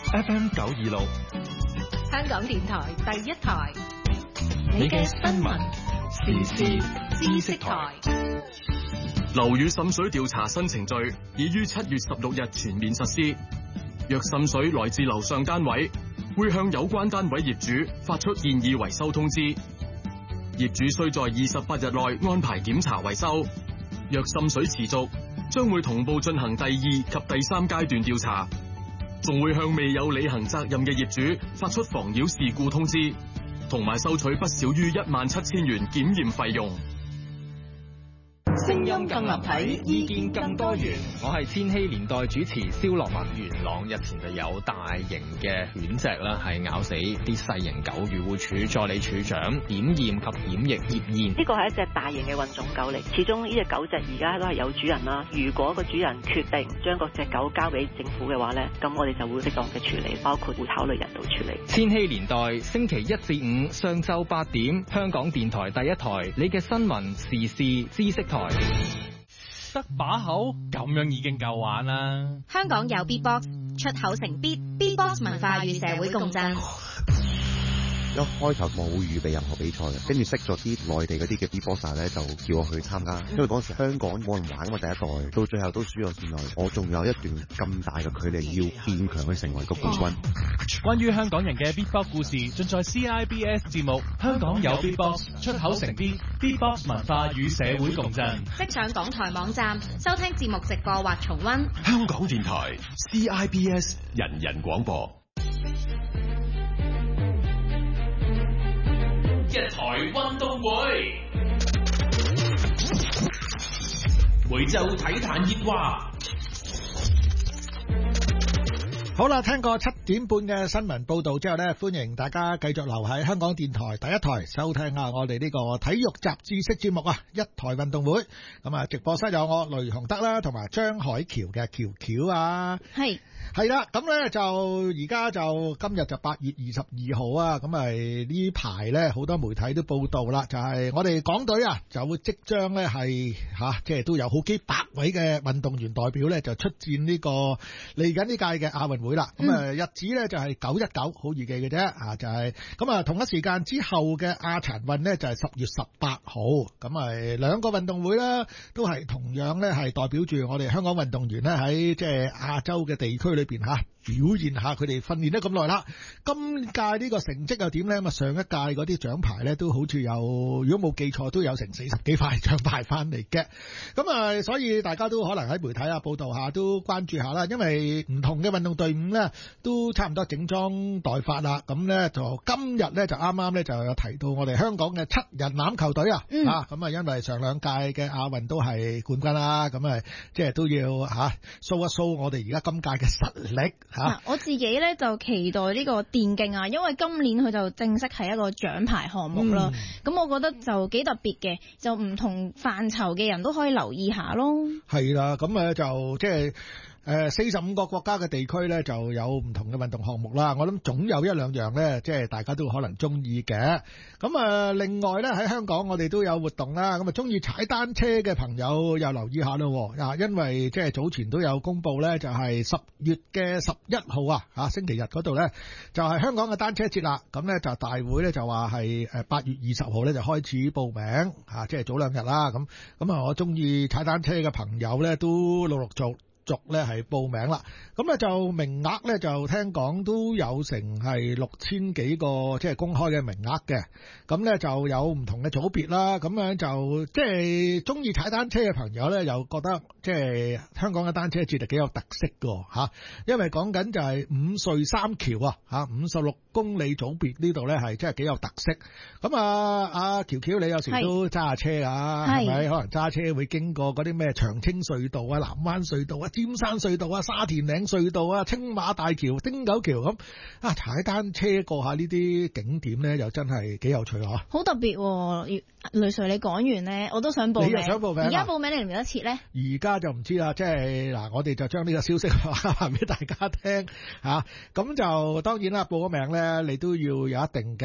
FM 926， 香港電台第一台， 你嘅新聞時事知識台。 樓宇滲水調查新程序已於7月16日全面實施。若滲水來自樓上單位，會向有關單位業主發出建議維修通知。業主須在28日內安排檢查維修。若滲水持續，將會同步進行第2及第3階段調查，仲會向未有履行責任嘅業主發出妨擾事故通知，同埋收取不少於17000元檢驗費用。 聲音更立體，意見更多元。我係千禧年代主持蕭樂文。元朗日前就有大型嘅犬隻啦，係咬死啲細型狗。漁護署助理署長檢驗及檢疫葉燕， 呢個係一隻大型嘅混種狗嚟，始終呢隻狗隻而家都係有主人啦。如果個主人決定將嗰隻狗交俾政府嘅話呢，咁我哋就會適當嘅處理，包括會考慮人道處理。 千禧年代星期1至5上晝8點，香港電台第一台，你嘅新聞時事知識台。 得把口咁樣已經夠玩啦！ 香港有 Beatbox 出口成 Beatbox 文化與社會共振。 一開頭冇預備任何比賽嘅，跟住識咗啲內地嗰啲嘅 Beatboxer 咧，就叫我去參加。因為嗰時香港冇人玩啊嘛，第一代到最後都輸咗線內，我仲有一段咁大嘅距離要變強去成為個冠軍。 關於香港人嘅 Beatbox 故事，盡在 CIBS 節目《香港有 Beatbox 出口成 Beatbox 文化與社會共振》。 即上港台網站收聽節目直播或重溫。 香港電台 CIBS 人人廣播。 一台運動會，每週體壇熱話。 好啦，聽過7點半嘅新聞報道之後呢，歡迎大家繼續留喺香港電台第一台收聽下我哋呢個體育雜誌式節目啊，一台運動會。咁啊，直播室有我雷雄德啦，同埋張海喬嘅喬喬啊。係啦，咁咧就而家就今日就8月22號啊，咁係呢排咧好多媒體都報道啦，就係我哋港隊啊就會即將咧係即係都有好幾百位嘅運動員代表咧就出戰呢個嚟緊呢屆嘅亞運會啦。咁日子咧就係919，好易記嘅啫啊，就係咁啊，同一時間之後嘅亞殘運咧就係10月18號，咁係兩個運動會啦，都係同樣咧係代表住我哋香港運動員咧喺即係亞洲嘅地區裏邊表現下佢哋訓練得咁耐啦。今屆呢個成績又點咧？咁啊上一屆嗰啲獎牌咧都好似有，如果冇記錯都有成40幾塊獎牌翻嚟嘅。咁啊，所以大家都可能喺媒體啊報道下都關注下啦。因為唔同嘅運動隊伍咧都差唔多整裝待發啦。咁咧就今日咧就啱啱咧就有提到我哋香港嘅7人欖球隊啊。咁啊因為上兩屆嘅亞運都係冠軍啦，咁啊即係都要show一show我哋而家今屆嘅實力。 我自己咧就期待呢個電競啊，因為今年佢就正式係一個獎牌項目啦。咁我覺得就幾特別嘅，就唔同範疇嘅人都可以留意下咯。係啦，咁就即係45個國家嘅地區咧就有唔同嘅運動項目啦。我諗總有一兩樣咧，即係大家都可能中意嘅。咁另外咧喺香港我哋都有活動啦。咁中意踩單車嘅朋友又留意下咯。因為即係早前都有公布咧，就係10月嘅11號星期日嗰度咧就係香港嘅單車節啦。咁咧就大會咧就話係8月20號咧就開始報名即係早兩日啦。咁我中意踩單車嘅朋友咧都陸陸續咧係報名啦。咁就名額咧就聽講都有成係6000幾個即係公開嘅名額嘅。咁咧就有唔同嘅組別啦。咁樣就即係中意踩單車嘅朋友咧又覺得即係香港嘅單車節係幾有特色㗎。因為講緊就係五隧三橋56公里組別呢度咧係真係幾有特色。咁阿喬喬你有時都揸下車係咪？可能揸車會經過嗰啲咩長青隧道啊、南灣隧道啊、尖山隧道啊、沙田嶺隧道啊、青馬大橋、汀九橋咁踩單車過下呢啲景點咧，又真係幾有趣啊！好特別喎，雷 Sir 你講完咧，我都想報名。你又想報名？而家報名你嚟唔嚟得切咧？而家就唔知啦，即係嗱，我哋就將呢個消息話俾大家聽嚇。咁就當然啦，報咗名咧，你都要有一定嘅